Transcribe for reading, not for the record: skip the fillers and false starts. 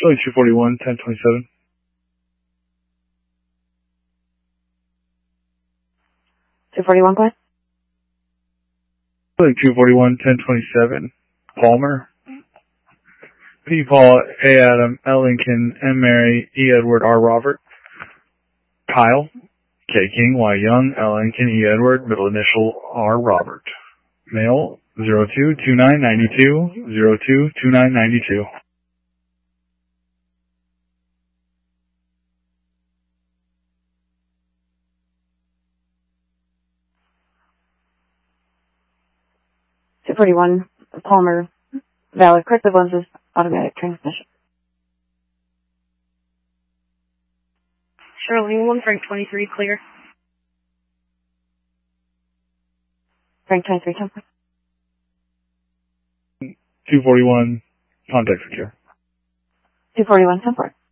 Philly 241, 1027. Go ahead. Philly 241, 1027. Palmer. P. Paul, A. Adam, L. Lincoln, M. Mary, E. Edward, R. Robert. Kyle, K. King, Y. Young, L. Lincoln, E. Edward, middle initial, R. Robert. Male, 022992, 022992. .241, Palmer, valid. Corrective lenses, automatic transmission. Charlene 1, Frank 23, clear. Frank 23, 10. 241, contact secure. 241, 10.